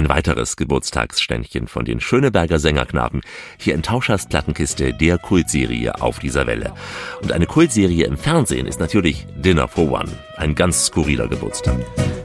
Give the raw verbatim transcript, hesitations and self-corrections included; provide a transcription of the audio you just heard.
Ein weiteres Geburtstagsständchen von den Schöneberger Sängerknaben, hier in Tauschers Plattenkiste, der Kultserie Auf dieser Welle. Und eine Kultserie im Fernsehen ist natürlich Dinner for One, ein ganz skurriler Geburtstag.